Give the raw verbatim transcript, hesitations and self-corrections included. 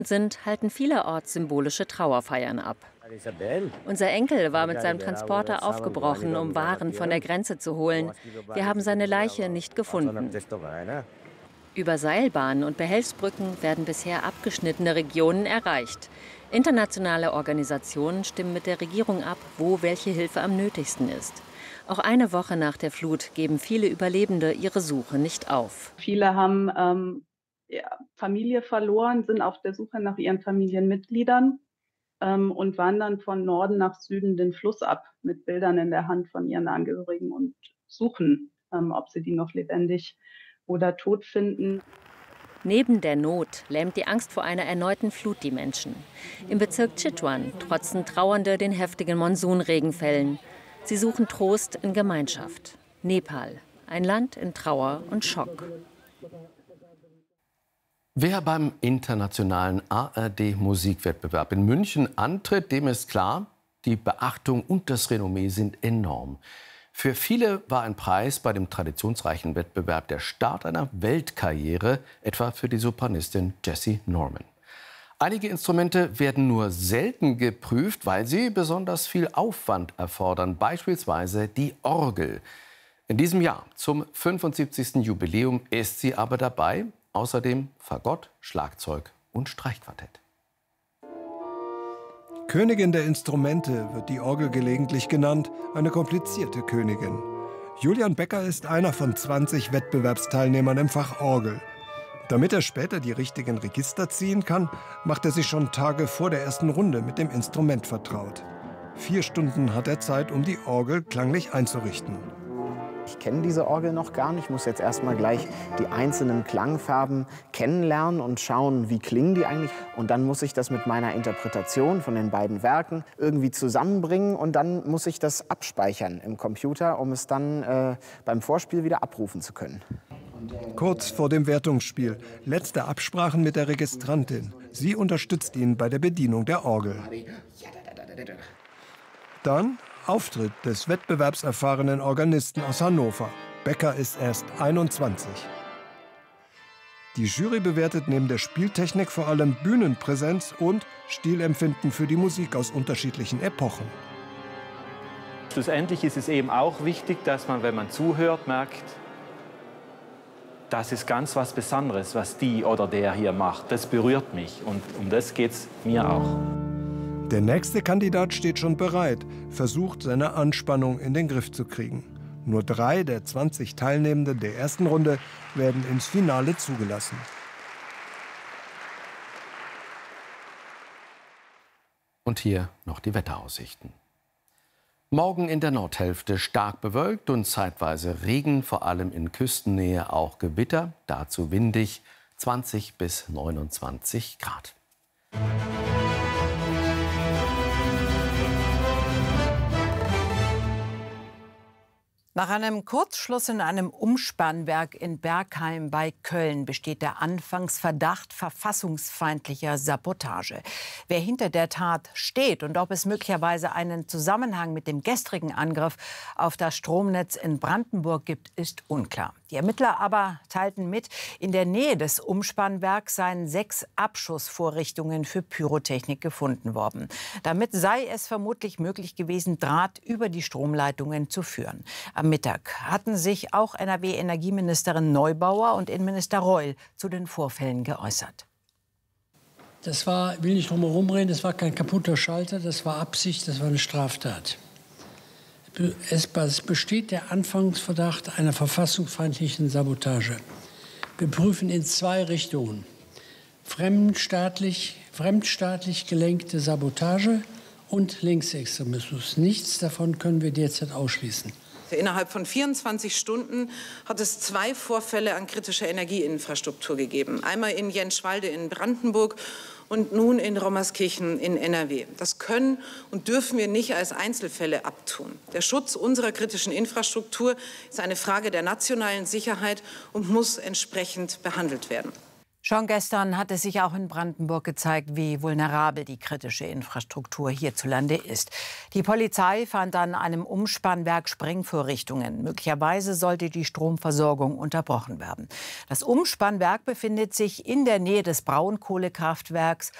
sind, halten vielerorts symbolische Trauerfeiern ab. Unser Enkel war mit seinem Transporter aufgebrochen, um Waren von der Grenze zu holen. Wir haben seine Leiche nicht gefunden. Über Seilbahnen und Behelfsbrücken werden bisher abgeschnittene Regionen erreicht. Internationale Organisationen stimmen mit der Regierung ab, wo welche Hilfe am nötigsten ist. Auch eine Woche nach der Flut geben viele Überlebende ihre Suche nicht auf. Viele haben ähm, ja, Familie verloren, sind auf der Suche nach ihren Familienmitgliedern ähm, und wandern von Norden nach Süden den Fluss ab mit Bildern in der Hand von ihren Angehörigen und suchen, ähm, ob sie die noch lebendig oder tot finden. Neben der Not lähmt die Angst vor einer erneuten Flut die Menschen. Im Bezirk Chitwan trotzen Trauernde den heftigen Monsunregenfällen. Sie suchen Trost in Gemeinschaft. Nepal, ein Land in Trauer und Schock. Wer beim internationalen A R D-Musikwettbewerb in München antritt, dem ist klar, die Beachtung und das Renommee sind enorm. Für viele war ein Preis bei dem traditionsreichen Wettbewerb der Start einer Weltkarriere, etwa für die Sopranistin Jessie Norman. Einige Instrumente werden nur selten geprüft, weil sie besonders viel Aufwand erfordern, beispielsweise die Orgel. In diesem Jahr, zum fünfundsiebzigsten Jubiläum, ist sie aber dabei. Außerdem Fagott, Schlagzeug und Streichquartett. Königin der Instrumente wird die Orgel gelegentlich genannt, eine komplizierte Königin. Julian Becker ist einer von zwanzig Wettbewerbsteilnehmern im Fach Orgel. Damit er später die richtigen Register ziehen kann, macht er sich schon Tage vor der ersten Runde mit dem Instrument vertraut. Vier Stunden hat er Zeit, um die Orgel klanglich einzurichten. Ich kenne diese Orgel noch gar nicht, ich muss jetzt erstmal gleich die einzelnen Klangfarben kennenlernen und schauen, wie klingen die eigentlich. Und dann muss ich das mit meiner Interpretation von den beiden Werken irgendwie zusammenbringen und dann muss ich das abspeichern im Computer, um es dann äh, beim Vorspiel wieder abrufen zu können. Kurz vor dem Wertungsspiel, letzte Absprachen mit der Registrantin. Sie unterstützt ihn bei der Bedienung der Orgel. Dann Auftritt des wettbewerbserfahrenen Organisten aus Hannover. Becker ist erst einundzwanzig. Die Jury bewertet neben der Spieltechnik vor allem Bühnenpräsenz und Stilempfinden für die Musik aus unterschiedlichen Epochen. Schlussendlich ist es eben auch wichtig, dass man, wenn man zuhört, merkt, das ist ganz was Besonderes, was die oder der hier macht. Das berührt mich und um das geht es mir auch. Der nächste Kandidat steht schon bereit, versucht, seine Anspannung in den Griff zu kriegen. Nur drei der zwanzig Teilnehmenden der ersten Runde werden ins Finale zugelassen. Und hier noch die Wetteraussichten. Morgen in der Nordhälfte stark bewölkt und zeitweise Regen, vor allem in Küstennähe auch Gewitter, dazu windig, zwanzig bis neunundzwanzig Grad. Nach einem Kurzschluss in einem Umspannwerk in Bergheim bei Köln besteht der Anfangsverdacht verfassungsfeindlicher Sabotage. Wer hinter der Tat steht und ob es möglicherweise einen Zusammenhang mit dem gestrigen Angriff auf das Stromnetz in Brandenburg gibt, ist unklar. Die Ermittler aber teilten mit, in der Nähe des Umspannwerks seien sechs Abschussvorrichtungen für Pyrotechnik gefunden worden. Damit sei es vermutlich möglich gewesen, Draht über die Stromleitungen zu führen. Am Mittag hatten sich auch N R W-Energieministerin Neubauer und Innenminister Reul zu den Vorfällen geäußert. Das war, ich will nicht drum herum reden, das war kein kaputter Schalter, das war Absicht, das war eine Straftat. Es besteht der Anfangsverdacht einer verfassungsfeindlichen Sabotage. Wir prüfen in zwei Richtungen. Fremdstaatlich, fremdstaatlich gelenkte Sabotage und Linksextremismus. Nichts davon können wir derzeit ausschließen. Innerhalb von vierundzwanzig Stunden hat es zwei Vorfälle an kritischer Energieinfrastruktur gegeben. Einmal in Jenschwalde in Brandenburg und nun in Rommerskirchen in N R W. Das können und dürfen wir nicht als Einzelfälle abtun. Der Schutz unserer kritischen Infrastruktur ist eine Frage der nationalen Sicherheit und muss entsprechend behandelt werden. Schon gestern hat es sich auch in Brandenburg gezeigt, wie vulnerabel die kritische Infrastruktur hierzulande ist. Die Polizei fand an einem Umspannwerk Sprengvorrichtungen. Möglicherweise sollte die Stromversorgung unterbrochen werden. Das Umspannwerk befindet sich in der Nähe des Braunkohlekraftwerks